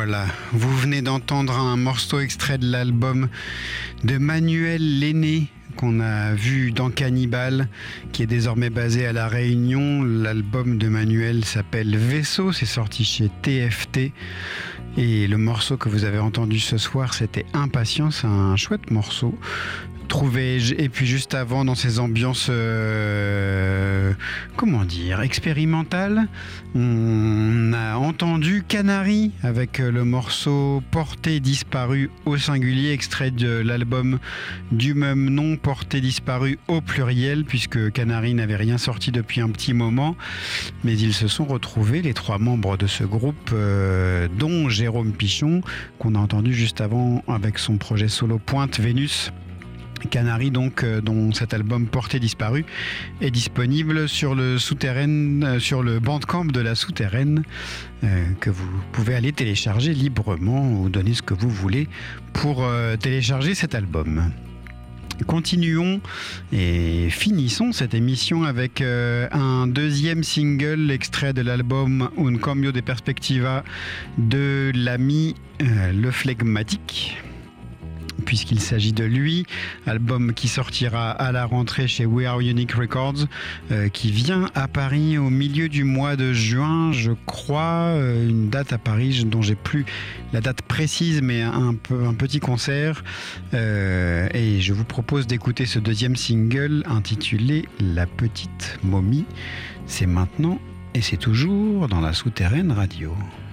Voilà, vous venez d'entendre un morceau extrait de l'album de Manuel Lenné qu'on a vu dans Cannibal, qui est désormais basé à La Réunion. L'album de Manuel s'appelle Vaisseau, c'est sorti chez TFT. Et le morceau que vous avez entendu ce soir, c'était Impatience, un chouette morceau. Et puis juste avant, dans ces ambiances, expérimentales, on a entendu Canary avec le morceau Porté disparu au singulier, extrait de l'album du même nom, Porté disparu au pluriel, puisque Canary n'avait rien sorti depuis un petit moment, mais ils se sont retrouvés, les trois membres de ce groupe, dont Jérôme Pichon, qu'on a entendu juste avant avec son projet solo Pointe Vénus. Canary, donc, dont cet album Porté disparu est disponible sur le Bandcamp de la Souterraine, que vous pouvez aller télécharger librement ou donner ce que vous voulez pour télécharger cet album. Continuons et finissons cette émission avec un deuxième single extrait de l'album Un cambio de perspectiva de l'ami Le Flegmatique, puisqu'il s'agit de lui, album qui sortira à la rentrée chez We Are Unique Records, qui vient à Paris au milieu du mois de juin, je crois, une date à Paris dont j'ai plus la date précise, mais un petit concert, et je vous propose d'écouter ce deuxième single intitulé La Petite Momie. C'est maintenant et c'est toujours dans la Souterraine Radio.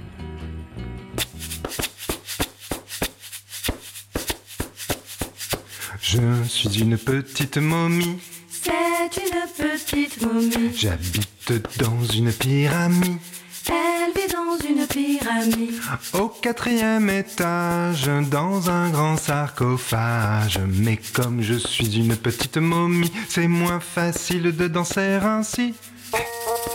Je suis une petite momie. C'est une petite momie. J'habite dans une pyramide. Elle vit dans une pyramide. Au 4e étage, dans un grand sarcophage. Mais comme je suis une petite momie, c'est moins facile de danser ainsi.